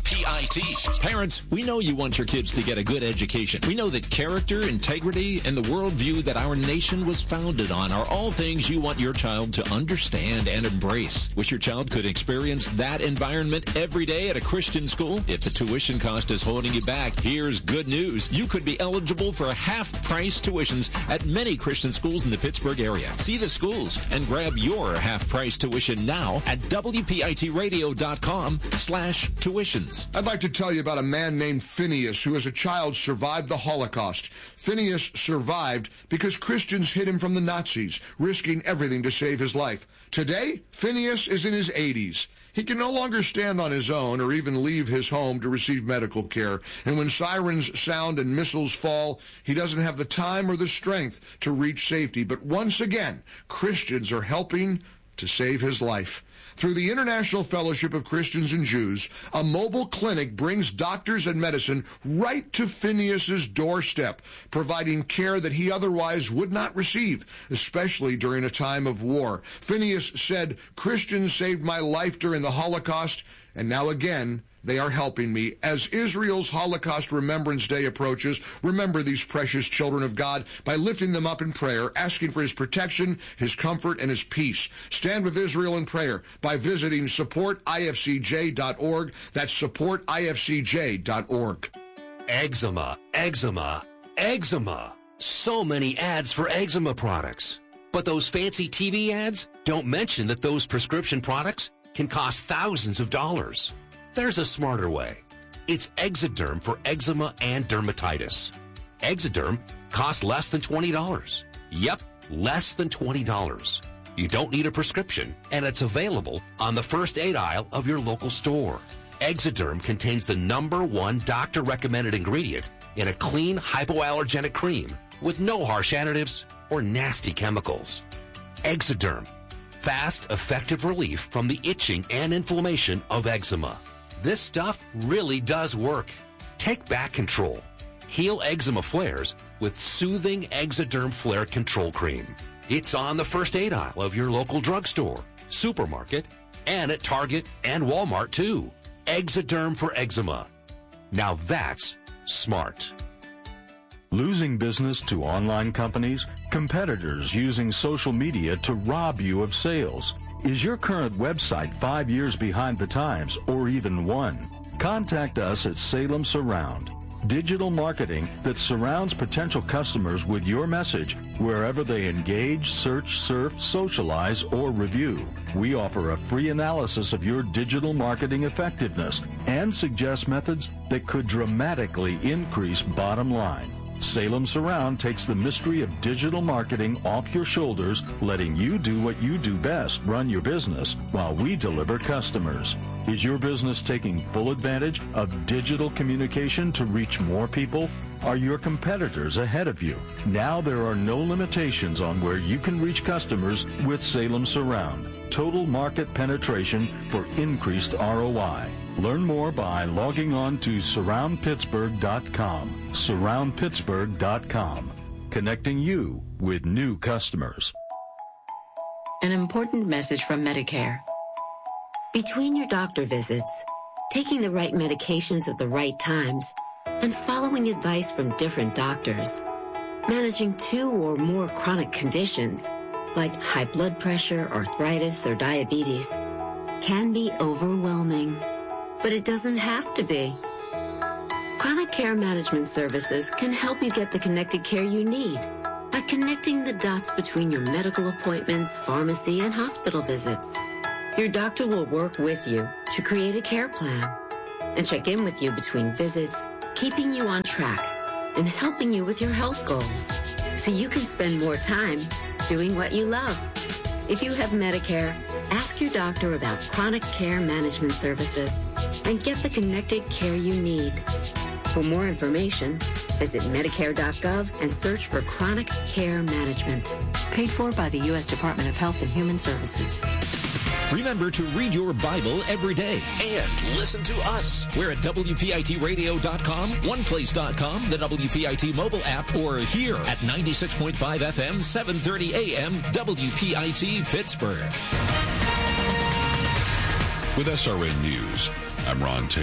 WPIT. Parents, we know you want your kids to get a good education. We know that character, integrity, and the worldview that our nation was founded on are all things you want your child to understand and embrace. Wish your child could experience that environment every day at a Christian school? If the tuition cost is holding you back, here's good news. You could be eligible for half-price tuitions at many Christian schools in the Pittsburgh area. See the schools and grab your half-price tuition now at WPITradio.com/tuitions. I'd like to tell you about a man named Phineas who as a child survived the Holocaust. Phineas survived because Christians hid him from the Nazis, risking everything to save his life. Today, Phineas is in his 80s. He can no longer stand on his own or even leave his home to receive medical care. And when sirens sound and missiles fall, he doesn't have the time or the strength to reach safety. But once again, Christians are helping to save his life. Through the International Fellowship of Christians and Jews, a mobile clinic brings doctors and medicine right to Phineas's doorstep, providing care that he otherwise would not receive, especially during a time of war. Phineas said, "Christians saved my life during the Holocaust, and now again, they are helping me. As Israel's Holocaust Remembrance Day approaches, remember these precious children of God by lifting them up in prayer, asking for his protection, his comfort, and his peace. Stand with Israel in prayer by visiting supportifcj.org. That's supportifcj.org. Eczema, eczema, eczema. So many ads for eczema products. But those fancy TV ads don't mention that those prescription products can cost thousands of dollars. There's a smarter way. It's Exoderm for eczema and dermatitis. Exoderm costs less than $20. Yep, less than $20. You don't need a prescription, and it's available on the first aid aisle of your local store. Exoderm contains the #1 doctor-recommended ingredient in a clean hypoallergenic cream with no harsh additives or nasty chemicals. Exoderm, fast, effective relief from the itching and inflammation of eczema. This stuff really does work. Take back control. Heal eczema flares with soothing Exoderm Flare Control Cream. It's on the first aid aisle of your local drugstore, supermarket, and at Target and Walmart too. Exoderm for eczema. Now that's smart. Losing business to online companies, competitors using social media to rob you of sales. Is your current website 5 years behind the times or even 1? Contact us at Salem Surround. Digital marketing that surrounds potential customers with your message wherever they engage, search, surf, socialize, or review. We offer a free analysis of your digital marketing effectiveness and suggest methods that could dramatically increase bottom line. Salem Surround takes the mystery of digital marketing off your shoulders, letting you do what you do best, run your business, while we deliver customers. Is your business taking full advantage of digital communication to reach more people? Are your competitors ahead of you? Now there are no limitations on where you can reach customers with Salem Surround. Total market penetration for increased ROI. Learn more by logging on to surroundpittsburgh.com. Surroundpittsburgh.com. Connecting you with new customers. An important message from Medicare. Between your doctor visits, taking the right medications at the right times, and following advice from different doctors, managing 2 or more chronic conditions like high blood pressure, arthritis, or diabetes can be overwhelming. But it doesn't have to be. Chronic Care Management Services can help you get the connected care you need by connecting the dots between your medical appointments, pharmacy, and hospital visits. Your doctor will work with you to create a care plan and check in with you between visits, keeping you on track and helping you with your health goals so you can spend more time doing what you love. If you have Medicare, ask your doctor about Chronic Care Management Services and get the connected care you need. For more information, visit Medicare.gov and search for Chronic Care Management. Paid for by the U.S. Department of Health and Human Services. Remember to read your Bible every day and listen to us. We're at WPITradio.com, OnePlace.com, the WPIT mobile app, or here at 96.5 FM, 730 AM, WPIT Pittsburgh. With SRN News, I'm Ron Taylor.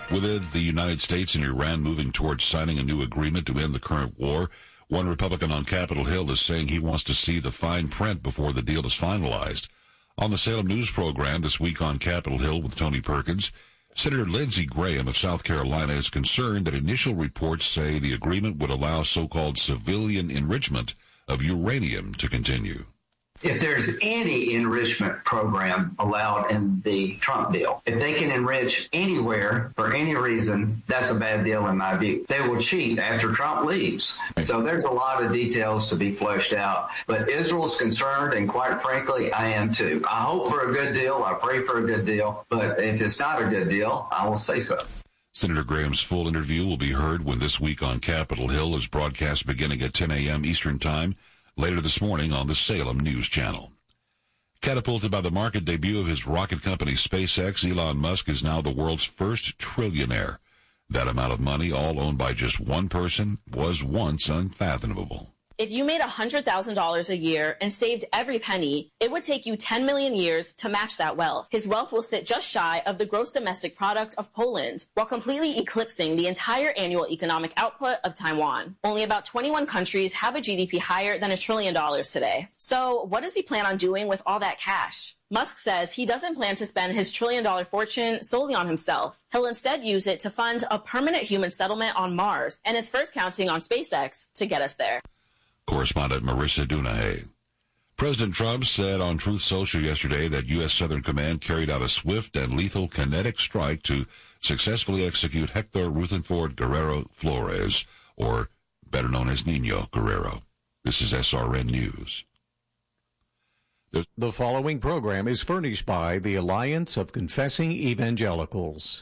within the United States and Iran moving towards signing a new agreement to end the current war. One Republican on Capitol Hill is saying he wants to see the fine print before the deal is finalized. On the Salem News program this week on Capitol Hill with Tony Perkins, Senator Lindsey Graham of South Carolina is concerned that initial reports say the agreement would allow so-called civilian enrichment of uranium to continue. If there's any enrichment program allowed in the Trump deal, if they can enrich anywhere for any reason, that's a bad deal in my view. They will cheat after Trump leaves. So there's a lot of details to be fleshed out. But Israel's concerned, and quite frankly, I am too. I hope for a good deal. I pray for a good deal. But if it's not a good deal, I will say so. Senator Graham's full interview will be heard when This Week on Capitol Hill is broadcast beginning at 10 a.m. Eastern Time. Later this morning on the Salem News Channel. Catapulted by the market debut of his rocket company SpaceX, Elon Musk is now the world's first trillionaire. That amount of money, all owned by just one person, was once unfathomable. If you made $100,000 a year and saved every penny, it would take you 10 million years to match that wealth. His wealth will sit just shy of the gross domestic product of Poland, while completely eclipsing the entire annual economic output of Taiwan. Only about 21 countries have a GDP higher than $1 trillion today. So what does he plan on doing with all that cash? Musk says he doesn't plan to spend his $1 trillion fortune solely on himself. He'll instead use it to fund a permanent human settlement on Mars, and is first counting on SpaceX to get us there. Correspondent Marissa Dunahay. President Trump said on Truth Social yesterday that U.S. Southern Command carried out a swift and lethal kinetic strike to successfully execute Hector Rutherford Guerrero Flores, or better known as Nino Guerrero. This is SRN News. The following program is furnished by the Alliance of Confessing Evangelicals.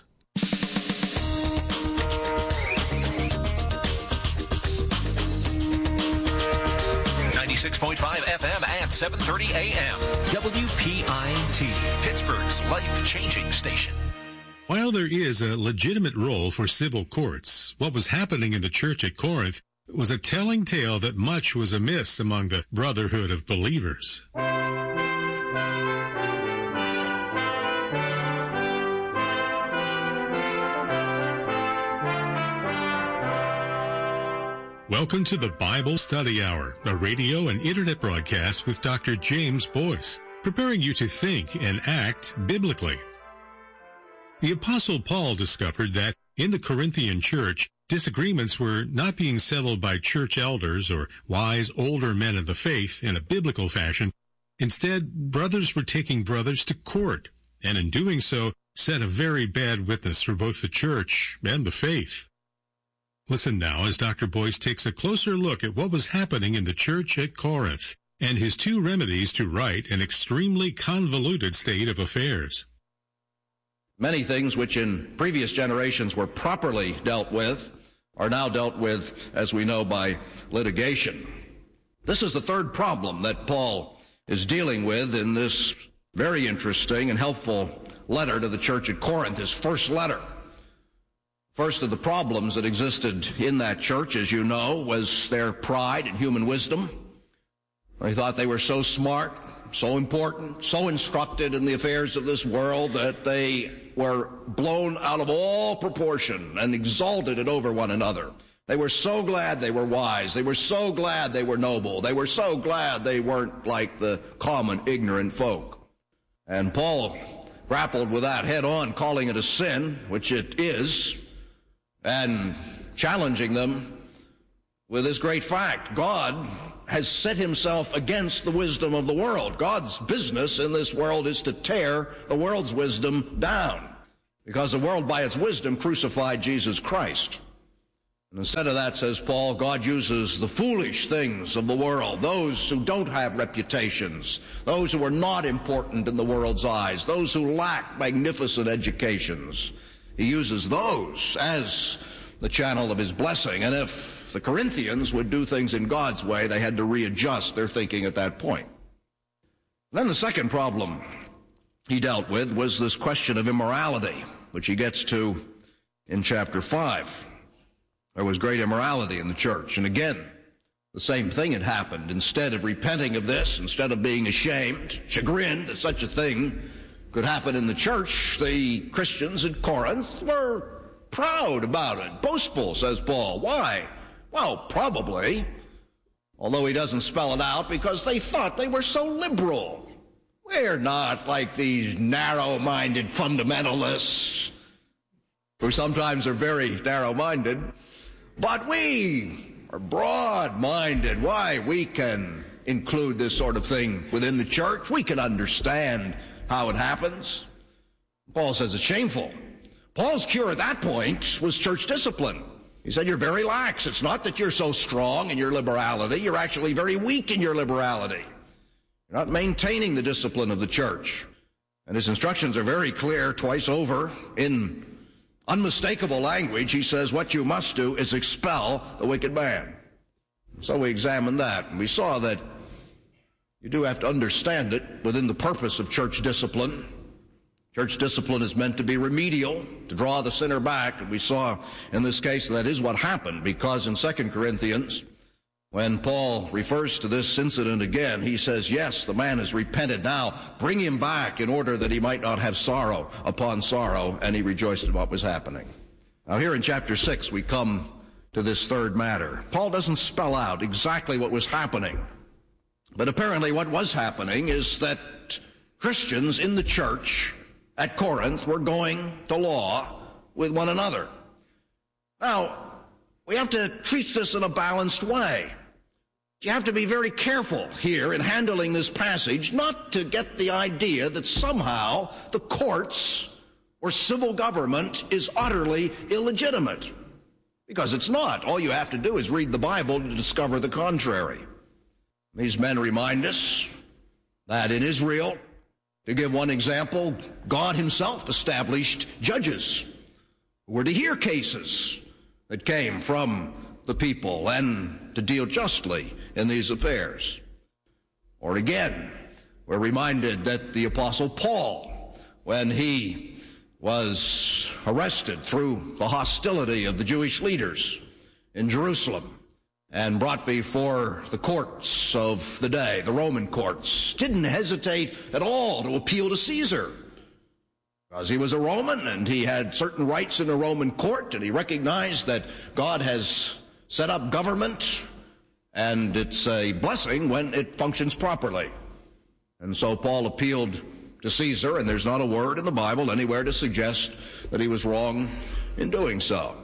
96.5 FM at 7:30 a.m. WPIT, Pittsburgh's life-changing station. While there is a legitimate role for civil courts, what was happening in the church at Corinth was a telling tale that much was amiss among the brotherhood of believers. Welcome to the Bible Study Hour, a radio and internet broadcast with Dr. James Boyce, preparing you to think and act biblically. The Apostle Paul discovered that in the Corinthian church, disagreements were not being settled by church elders or wise older men of the faith in a biblical fashion. Instead, brothers were taking brothers to court, and in doing so, set a very bad witness for both the church and the faith. Listen now as Dr. Boyce takes a closer look at what was happening in the church at Corinth and his two remedies to right an extremely convoluted state of affairs. Many things which in previous generations were properly dealt with are now dealt with, as we know, by litigation. This is the third problem that Paul is dealing with in this very interesting and helpful letter to the church at Corinth, his first letter. First of the problems that existed in that church, as you know, was their pride and human wisdom. They thought they were so smart, so important, so instructed in the affairs of this world that they were blown out of all proportion and exalted it over one another. They were so glad they were wise. They were so glad they were noble. They were so glad they weren't like the common ignorant folk. And Paul grappled with that head on, calling it a sin, which it is, and challenging them with this great fact. God has set himself against the wisdom of the world. God's business in this world is to tear the world's wisdom down, because the world by its wisdom crucified Jesus Christ. And instead of that, says Paul, God uses the foolish things of the world, those who don't have reputations, those who are not important in the world's eyes, those who lack magnificent educations. He uses those as the channel of his blessing. And if the Corinthians would do things in God's way, they had to readjust their thinking at that point. Then the second problem he dealt with was this question of immorality, which he gets to in chapter 5. There was great immorality in the church. And again, the same thing had happened. Instead of repenting of this, instead of being ashamed, chagrined that such a thing could happen in the church, the Christians at Corinth were proud about it, boastful, says Paul. Why? Well, probably, although he doesn't spell it out, because they thought they were so liberal. We're not like these narrow-minded fundamentalists who sometimes are very narrow-minded, but we are broad-minded. Why? We can include this sort of thing within the church. We can understand how it happens. Paul says it's shameful. Paul's cure at that point was church discipline. He said, you're very lax. It's not that you're so strong in your liberality. You're actually very weak in your liberality. You're not maintaining the discipline of the church. And his instructions are very clear twice over in unmistakable language. He says, what you must do is expel the wicked man. So we examined that, and we saw that you do have to understand it within the purpose of church discipline. Church discipline is meant to be remedial, to draw the sinner back. And we saw in this case that is what happened, because in 2 Corinthians, when Paul refers to this incident again, he says, yes, the man has repented. Now bring him back in order that he might not have sorrow upon sorrow. And he rejoiced in what was happening. Now here in chapter 6, we come to this third matter. Paul doesn't spell out exactly what was happening. But apparently what was happening is that Christians in the church at Corinth were going to law with one another. Now, we have to treat this in a balanced way. You have to be very careful here in handling this passage, not to get the idea that somehow the courts or civil government is utterly illegitimate. Because it's not. All you have to do is read the Bible to discover the contrary. These men remind us that in Israel, to give one example, God himself established judges who were to hear cases that came from the people and to deal justly in these affairs. Or again, we're reminded that the Apostle Paul, when he was arrested through the hostility of the Jewish leaders in Jerusalem and brought before the courts of the day, the Roman courts, didn't hesitate at all to appeal to Caesar, because he was a Roman and he had certain rights in the Roman court, and he recognized that God has set up government and it's a blessing when it functions properly. And so Paul appealed to Caesar, and there's not a word in the Bible anywhere to suggest that he was wrong in doing so.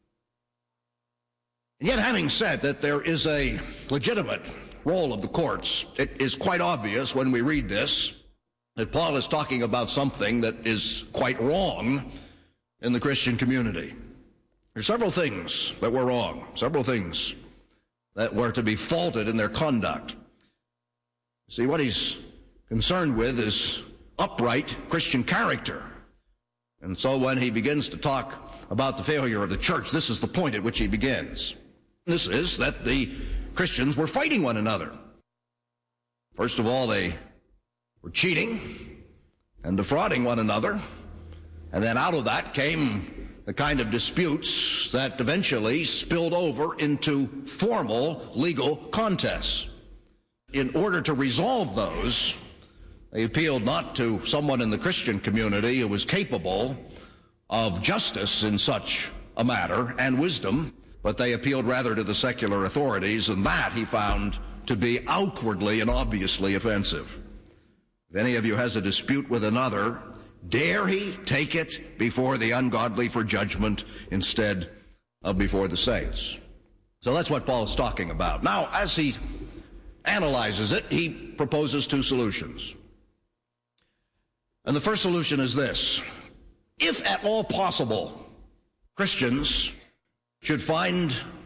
And yet, having said that there is a legitimate role of the courts, it is quite obvious when we read this that Paul is talking about something that is quite wrong in the Christian community. There are several things that were wrong, several things that were to be faulted in their conduct. See, what he's concerned with is upright Christian character. And so when he begins to talk about the failure of the church, this is the point at which he begins. This is that the Christians were fighting one another. First of all, they were cheating and defrauding one another. And then out of that came the kind of disputes that eventually spilled over into formal legal contests. In order to resolve those, they appealed not to someone in the Christian community who was capable of justice in such a matter and wisdom, but they appealed rather to the secular authorities, and that he found to be outwardly and obviously offensive. If any of you has a dispute with another, dare he take it before the ungodly for judgment instead of before the saints. So that's what Paul is talking about. Now, as he analyzes it, he proposes two solutions. And the first solution is this: if at all possible, Christians should find